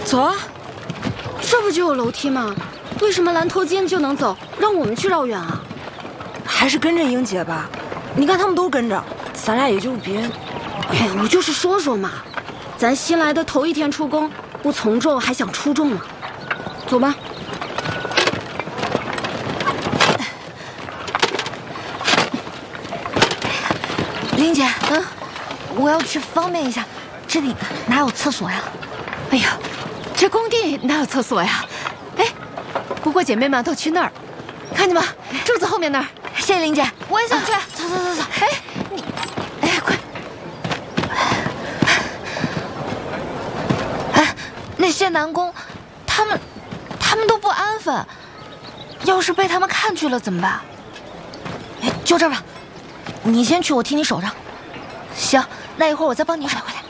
走啊！这不就有楼梯吗？为什么蓝头巾就能走，让我们去绕远啊？ 还是跟着英姐吧，你看他们都跟着，咱俩也就别…… 哎，我就是说说嘛，咱新来的头一天出宫，不从众还想出众吗？走吧。 林姐，我要去方便一下，这里哪有厕所呀？ 哎呀，这工地哪有厕所呀？哎，不过姐妹们都去那儿，看见吗？柱子后面那儿。 谢谢林姐， 我也想去。 走走走走。 哎，你，哎，快！ 哎，那些南宫，他们都不安分，要是被他们看去了怎么办？哎，就这吧，你先去，我替你守着。行，那一会儿我再帮你甩回来。